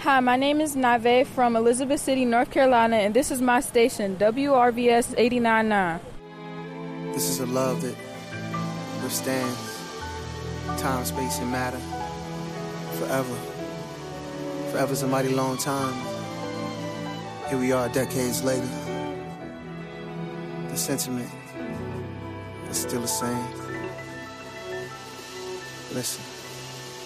Hi, my name is Nave from Elizabeth City, North Carolina, and this is my station, WRVS 89.9. This is a love that withstands time, space, and matter forever. Forever's a mighty long time. Here we are decades later. The sentiment is still the same. Listen.